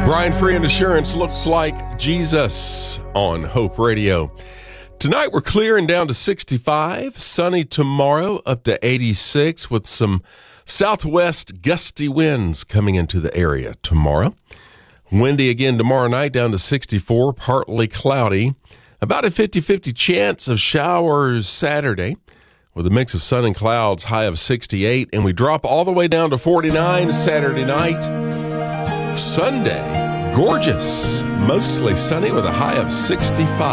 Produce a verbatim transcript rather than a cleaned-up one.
Brian Free and Assurance looks like Jesus on Hope Radio. Tonight we're clearing down to sixty-five, sunny tomorrow up to eighty-six with some southwest gusty winds coming into the area tomorrow. Windy again tomorrow night down to sixty-four, partly cloudy. About a fifty-fifty chance of showers Saturday with a mix of sun and clouds, high of sixty-eight. And we drop all the way down to forty-nine Saturday night. Sunday, gorgeous, mostly sunny with a high of sixty-five.